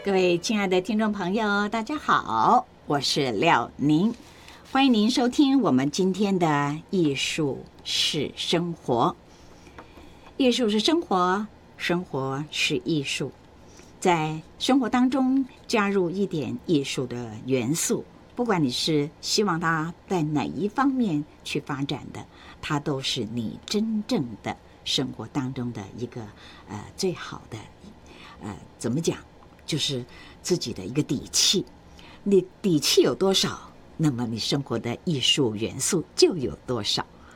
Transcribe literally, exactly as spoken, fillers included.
各位亲爱的听众朋友，大家好，我是廖宁，欢迎您收听我们今天的艺术是生活。艺术是生活，生活是艺术，在生活当中加入一点艺术的元素，不管你是希望它在哪一方面去发展的，它都是你真正的生活当中的一个呃最好的呃怎么讲，就是自己的一个底气。你底气有多少，那么你生活的艺术元素就有多少。